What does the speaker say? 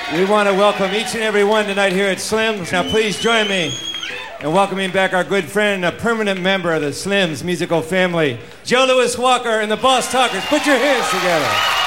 We want to welcome each and every one tonight here at Slim's. Now please join me in welcoming back our good friend and a permanent member of the Slim's musical family, Joe Louis Walker and the Boss Talkers. Put your hands together.